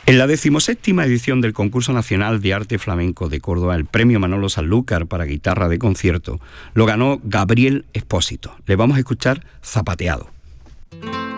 En la 17ª edición del Concurso Nacional de Arte Flamenco de Córdoba, el premio Manolo Sanlúcar para guitarra de concierto lo ganó Gabriel Expósito. Le vamos a escuchar Zapateado.